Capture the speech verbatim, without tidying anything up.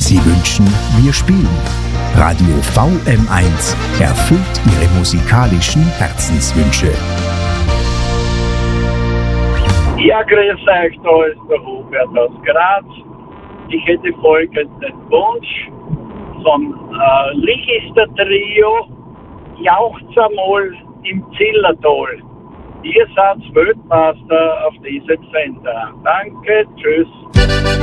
Sie wünschen, wir spielen. Radio V M eins erfüllt Ihre musikalischen Herzenswünsche. Ja, grüß euch, da ist der Hubert aus Graz. Ich hätte folgenden Wunsch vom äh, Ligister-Trio Jauchz einmal im Zillertal. Ihr seid Weltmeister auf diesem Sender. Danke, tschüss.